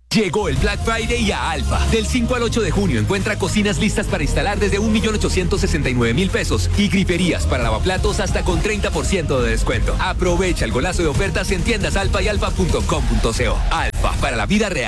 Llegó el Black Friday a Alfa. Del 5 al 8 de junio encuentra cocinas listas para instalar desde 1.869.000 pesos y griferías para lavaplatos hasta con 30% de descuento. Aprovecha el golazo de ofertas en tiendas Alfa y alfa.com.co. Alfa, para la vida real.